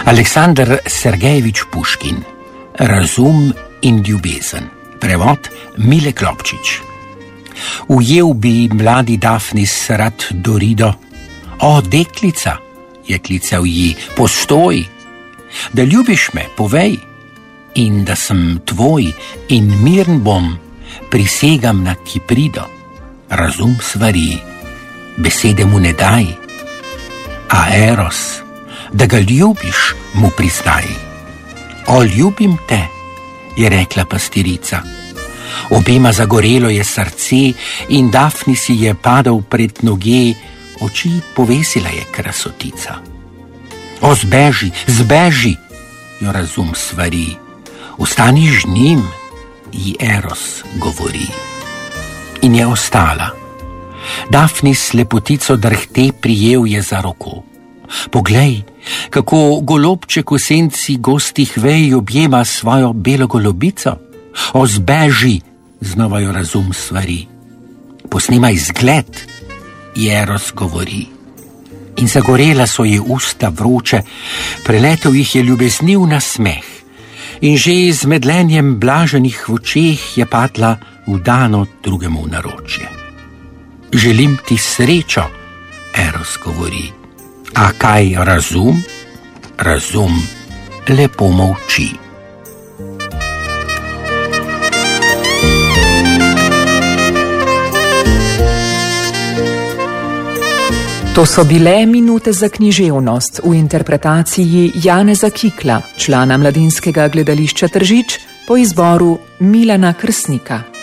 Aleksandar Sergejevič Puškin. Razum in ljubezen. Prevod Mile Klopčič. Ujel bi mladi Dafnis rad Dorido. O, deklica, je klical ji, postoj, da ljubiš me, povej, in da sem tvoj in mirn bom, prisegam na Kiprido. Razum svari, besede mu ne daj, a Eros, da ga ljubiš, mu priznaj. O, ljubim te, je rekla pastirica. Obema zagorelo je srce in Dafni si je padal pred noge, oči povesila je krasotica. O, zbeži, zbeži, jo razum svari, ostani z njim, ji Eros govori. In je ostala. Dafnis lepotico drhte prijel je za roko. Poglej, kako golobček v senci gostih vej objema svojo belo golobico. O, zbeži, znova jo razum svari. Posnemaj zgled, ji Eros govori. In zagorela so ji usta vroče, preletel jih je ljubezniv nasmeh. In že z medlenjem blaženih v očeh je padla vdano drugemu v naročje. Želim ti srečo, Eros govori. A kaj razum? Razum lepo molči. To so bile minute za književnost v interpretaciji Janeza Kikla, člana Mladinskega gledališča Tržič, po izboru Milana Krsnika.